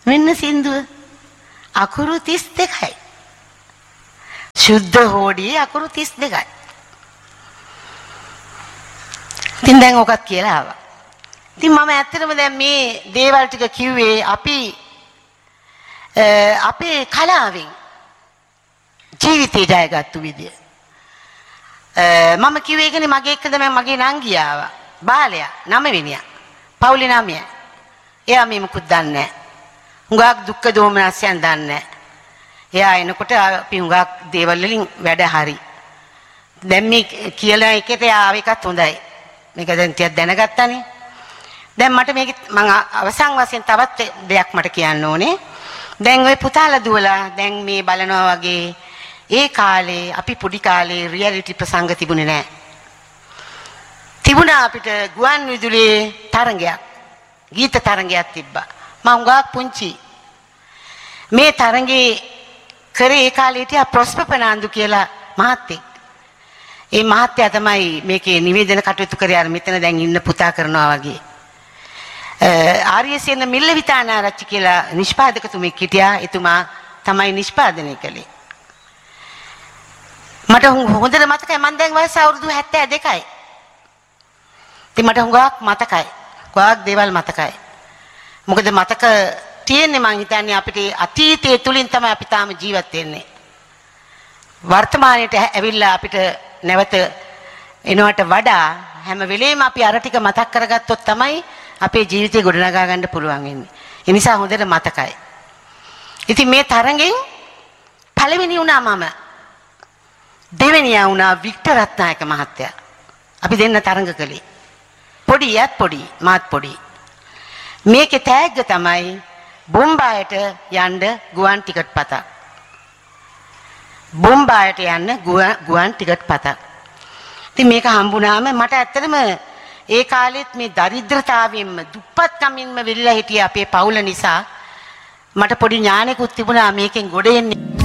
මෙන්න සින්දුව. අකුරු 32යි. සුද්ධ හෝඩියේ අකුරු 32යි. ඉතින් දැන් ඔකත් කියලා ආවා. ඉතින් මම ඇත්තටම දැන් මේ දේවල් ටික කිව්වේ අපි අපේ කලාවෙන් ජීවිතය ජයගත්තු විදිය. මම කිව්වේ ඒකනේ මගේ එක්ක තමයි මගේ නංගිය ආවා. බාලයා 9 වෙනියා. පවුලේ 9. එයා මේ මුකුත් දන්නේ නැහැ. හුඟක් දුක්ඛ දෝමනස්යන් දන්නේ නැහැ. එයා එනකොට අපි හුඟක් දේවල් වලින් වැඩ හරි. දැන් මේ කියලා එකට ආව එකත් හොඳයි. මේක දැන් ටිකක් දැනගත්තානේ. දැන් මට මේක මම අවසන් වශයෙන් තවත් දෙයක් මට කියන්න ඕනේ. දැන් ওই පුතාලා දුවලා දැන් මේ බලනවා වගේ ඒ කාලේ අපි පොඩි කාලේ රියැලිටි ප්‍රසංග තිබුණේ නැහැ. තිබුණා අපිට ගුවන් විදුලියේ තරංගයක්. ගීත තරංගයක් තිබ්බා. මම හුඟක් පුංචි. මේ තරංගේ කරේ ඒ කාලේ හිටියා ප්‍රොස්පපනාන්දු කියලා මහත්තයෙක්. ඒ මහත්තයා තමයි මේකේ නිවේදන කටයුතු කරේ අර මෙතන දැන් ඉන්න පුතා කරනවා වගේ. ආර්යසේන මිල්ලවිතානාරච්චි කියලා නිෂ්පාදකතුමෙක් හිටියා. එතුමා තමයි නිෂ්පාදනය කළේ. මට හොඳට මතකයි මම දැන් වයස අවුරුදු 72යි. ඉතින් මට හුඟක් මතකයි. ගොඩක් දේවල් මතකයි. මොකද මතක තියෙන්නේ මං හිතන්නේ අපිට අතීතයේ තුලින් තමයි අපි තාම ජීවත් වෙන්නේ. වර්තමානයේට ඇවිල්ලා අපිට නැවත එනවට වඩා හැම වෙලේම අපි අර ටික මතක් කරගත්තොත් තමයි අපේ ජීවිතේ ගොඩනගා ගන්න පුළුවන් වෙන්නේ. ඒ නිසා හොඳට මතකයි. ඉතින් මේ තරඟෙන් පළවෙනි වුණා මම. දෙවෙනියා වුණා වික්ටර් රත්නායක මහත්තයා. අපි දෙන්න තරඟ කළේ. පොඩියත් පොඩි මාත් පොඩි. මේකේ තෑග්ග තමයි බොම්බායට යන්න ගුවන් ටිකට් පතක්. බොම්බායට යන්න ගුවන් ටිකට් පතක්. ඉතින් මේක හම්බුනාම මට ඇත්තටම ඒ කාලෙත් මේ දරිද්‍රතාවයෙන්ම දුප්පත්කමින්ම වෙලිලා හිටිය අපේ පවුල නිසා මට පොඩි ඥානෙකුත් තිබුණා මේකෙන් ගොඩ එන්නේ.